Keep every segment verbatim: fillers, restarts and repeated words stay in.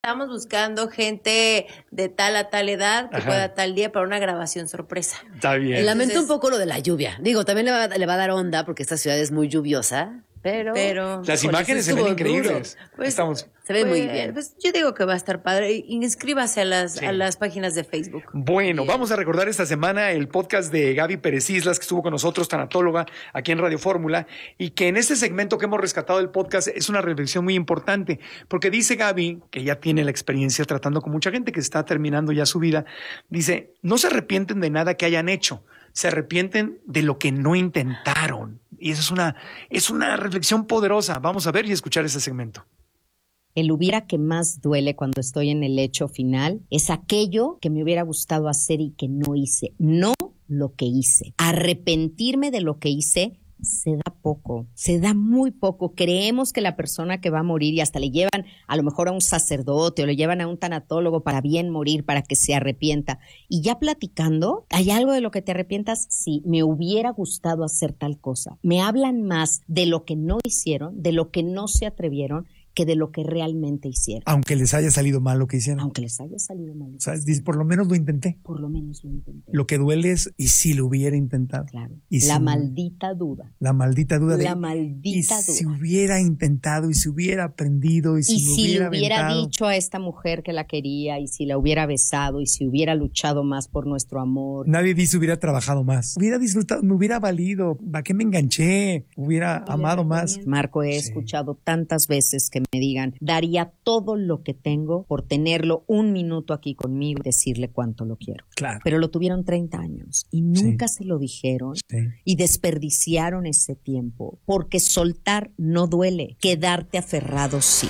Estamos buscando gente de tal a tal edad que Ajá. pueda tal día para una grabación sorpresa. Está bien. Lamento Entonces- un poco lo de la lluvia. Digo, también le va, le va a dar onda porque esta ciudad es muy lluviosa, pero... Pero Las Híjole, imágenes sí se ven estuvo increíbles. Pues, Estamos... Se ve pues, muy bien. Pues yo digo que va a estar padre. Inscríbase a las, Sí. a las páginas de Facebook. Bueno, Bien. vamos a recordar esta semana el podcast de Gaby Pérez Islas, que estuvo con nosotros, tanatóloga, aquí en Radio Fórmula, y que en este segmento que hemos rescatado del podcast es una reflexión muy importante, porque dice Gaby, que ya tiene la experiencia tratando con mucha gente que está terminando ya su vida, dice, no se arrepienten de nada que hayan hecho, se arrepienten de lo que no intentaron. Y eso es una, es una reflexión poderosa. Vamos a ver y escuchar ese segmento. El hubiera que más duele cuando estoy en el hecho final es aquello que me hubiera gustado hacer y que no hice, no lo que hice. Arrepentirme de lo que hice se da poco, se da muy poco. Creemos que la persona que va a morir y hasta le llevan a lo mejor a un sacerdote o le llevan a un tanatólogo para bien morir, para que se arrepienta. Y ya platicando, ¿hay algo de lo que te arrepientas? Sí, me hubiera gustado hacer tal cosa. Me hablan más de lo que no hicieron, de lo que no se atrevieron, que de lo que realmente hicieron. Aunque les haya salido mal lo que hicieron. Aunque les haya salido mal. O sea, dice, por lo menos lo intenté. Por lo menos lo intenté. Lo que duele es, ¿y si lo hubiera intentado? Claro. Y La si- maldita duda. La maldita duda de... La Y maldita si duda. hubiera intentado, y si hubiera aprendido, y si, Y me si hubiera le hubiera aventado. dicho a esta mujer que la quería, y si la hubiera besado, y si hubiera luchado más por nuestro amor. Nadie dice hubiera trabajado más. Hubiera disfrutado, me hubiera valido. ¿Para qué me enganché? Hubiera amado más. Marco, he Sí. escuchado tantas veces que me digan, daría todo lo que tengo por tenerlo un minuto aquí conmigo y decirle cuánto lo quiero. Claro. Pero lo tuvieron treinta años y nunca se lo dijeron. Sí. Y desperdiciaron ese tiempo, porque soltar no duele, quedarte aferrado sí.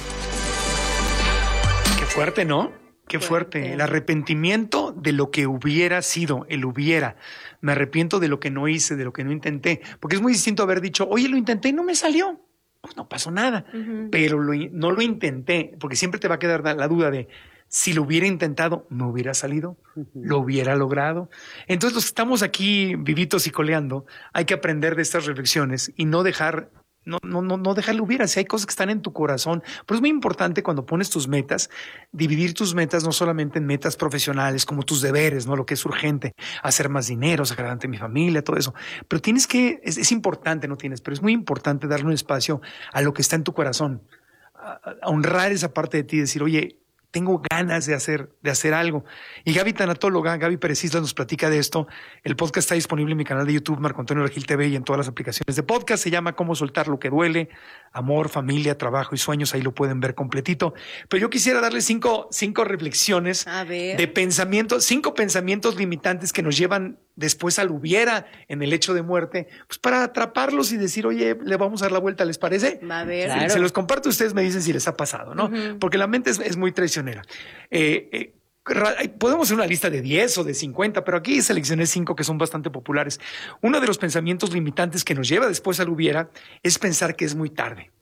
Qué fuerte, ¿no? Qué fuerte. Fuerte. El arrepentimiento de lo que hubiera sido, el hubiera. Me arrepiento de lo que no hice, de lo que no intenté. Porque es muy distinto haber dicho, oye, lo intenté y no me salió. Pues no pasó nada. Ujú. Pero lo in- no lo intenté, porque siempre te va a quedar la duda de si lo hubiera intentado, me hubiera salido, lo hubiera logrado. Entonces, los que estamos aquí vivitos y coleando, hay que aprender de estas reflexiones y no dejar. No, no, no, no dejarlo hubiera, si hay cosas que están en tu corazón. Pero es muy importante cuando pones tus metas, dividir tus metas no solamente en metas profesionales, como tus deberes, ¿no? Lo que es urgente, hacer más dinero, sacar adelante a mi familia, todo eso. Pero tienes que, es, es importante, no tienes, pero es muy importante darle un espacio a lo que está en tu corazón, a, a honrar esa parte de ti, decir, oye, tengo ganas de hacer, de hacer algo. Y Gaby Tanatóloga, Gaby Pérez Islas nos platica de esto. El podcast está disponible en mi canal de YouTube, Marco Antonio Regil T V, y en todas las aplicaciones de podcast. Se llama Cómo soltar lo que duele, amor, familia, trabajo y sueños. Ahí lo pueden ver completito. Pero yo quisiera darle cinco, cinco reflexiones A ver. de pensamientos, cinco pensamientos limitantes que nos llevan después al hubiera en el hecho de muerte, pues para atraparlos y decir, oye, le vamos a dar la vuelta, ¿les parece? Va a ver. Se- Claro. Se los comparto, ustedes me dicen si les ha pasado, ¿no? Ujú. Porque la mente es, es muy traicionera. Eh, eh, ra- podemos hacer una lista de diez o de cincuenta, pero aquí seleccioné cinco que son bastante populares. Uno de los pensamientos limitantes que nos lleva después al hubiera es pensar que es muy tarde.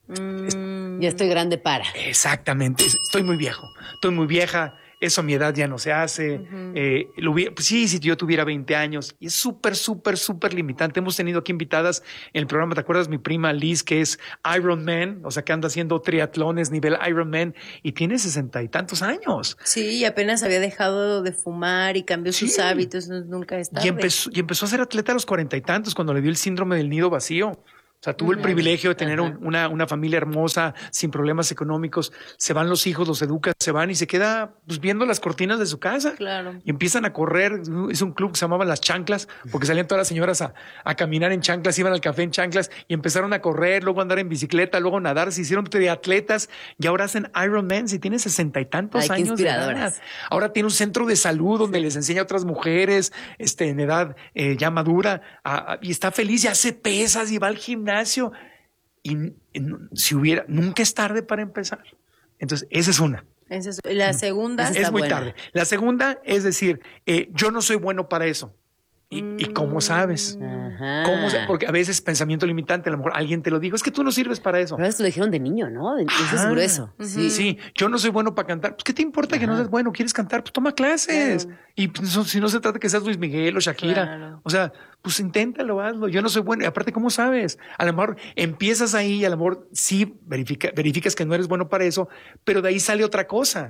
Mm, Ya estoy grande para. Exactamente, es- estoy muy viejo, estoy muy vieja, eso a mi edad ya no se hace. eh, lo hubiera- pues sí, si yo tuviera veinte años, y es súper, súper, súper limitante. Hemos tenido aquí invitadas en el programa, ¿te acuerdas? Mi prima Liz, que es Ironman, o sea, que anda haciendo triatlones nivel Ironman y tiene sesenta y tantos años. sí, y apenas había dejado de fumar y cambió sus Sí. hábitos, no- nunca es tarde. Y empezó, y empezó a ser atleta a los cuarenta y tantos, cuando le dio el síndrome del nido vacío. O sea, tuvo el privilegio de tener un- una, una familia hermosa, sin problemas económicos. Se van los hijos, los educa, se van y se queda pues, viendo las cortinas de su casa. Claro. Y empiezan a correr. Es un club que se llamaba Las Chanclas, porque salían todas las señoras a, a caminar en chanclas, iban al café en chanclas y empezaron a correr, luego a andar en bicicleta, luego a nadar. Se hicieron triatletas y ahora hacen Ironman. Si tienen sesenta y tantos Ay, qué años de edad. inspiradoras. Ahora tiene un centro de salud donde les enseña a otras mujeres este, en edad eh, ya madura a- a- y está feliz y hace pesas y va al gimnasio. Y n- n- si hubiera, nunca es tarde para empezar. Entonces, esa es una. Esa es- la segunda. Esa Es está muy buena. tarde. La segunda es decir, eh, yo no soy bueno para eso. ¿Y, ¿Y cómo sabes? Ajá. ¿Cómo sa- Porque a veces pensamiento limitante, a lo mejor alguien te lo dijo, es que tú no sirves para eso. Pero eso lo dijeron de niño, ¿no? De- Eso es Ah, grueso. Sí. Sí, yo no soy bueno para cantar. Pues, ¿qué te importa que no seas bueno? ¿Quieres cantar? Pues toma clases. Y pues, no- si no se trata que seas Luis Miguel o Shakira. Claro. O sea, pues inténtalo, hazlo. Yo no soy bueno. Y aparte, ¿cómo sabes? A lo mejor empiezas ahí y a lo mejor sí verifica, verificas que no eres bueno para eso, pero de ahí sale otra cosa.